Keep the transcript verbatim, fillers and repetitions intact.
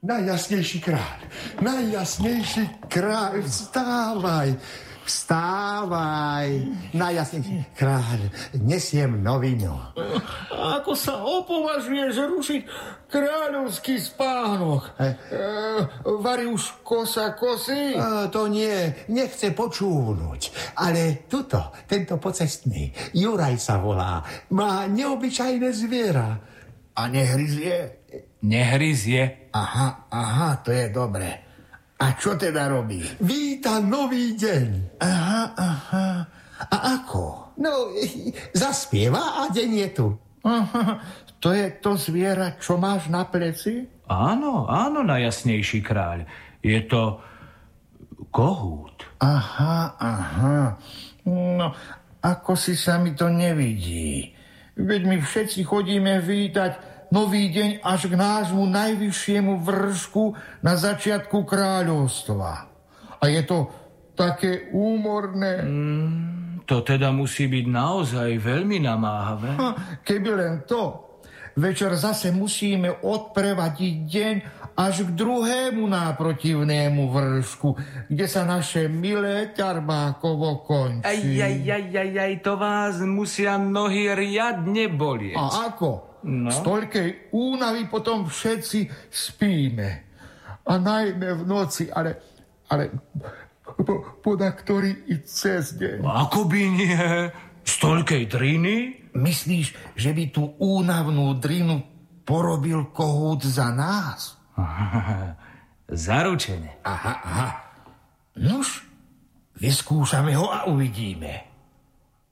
najjasnejší kráľ, najjasnejší kráľ, vstávaj, vstávaj, najjasnejší kráľ, nesiem novinu. Ako sa opovažuješ rušiť kráľovský spánok? E? E, varí už kosa kosy? E, to nie, nechce počúvnuť, ale tuto, tento pocestný, Juraj sa volá, má neobyčajné zviera. A nehryzie? Nehryzie. Aha, aha, to je dobré. A čo teda robí? Víta nový deň. Aha, aha. A ako? No, zaspieva a deň je tu. Aha, to je to zviera, čo máš na pleci? Áno, áno, najjasnejší kráľ. Je to kohút. Aha, aha. No, ako si sa mi to nevidí. Veď my všetci chodíme vítať nový deň až k nášmu najvyššiemu vršku na začiatku kráľovstva. A je to také úmorné. Mm, to teda musí byť naozaj veľmi namáhavé. Ha, keby len to. Večer zase musíme odprevadiť deň až k druhému náprotivnému vršku, kde sa naše milé ťarbákovo končí. Aj, aj, aj, aj, aj, to vás musia nohy riadne bolieť. A ako? No. Z toľkej únavy potom všetci spíme. A najmä v noci, ale, ale po, poda ktorý i cez deň. Ako by nie? Z toľkej driny? Myslíš, že by tú únavnú drinu porobil kohút za nás? Zaručene. Aha, aha. Nuž, vyskúšame ho a uvidíme.